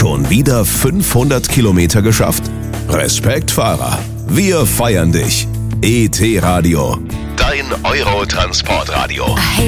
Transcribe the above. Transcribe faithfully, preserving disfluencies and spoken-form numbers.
Schon wieder fünfhundert Kilometer geschafft? Respekt, Fahrer. Wir feiern dich. E T Radio. Dein Eurotransportradio.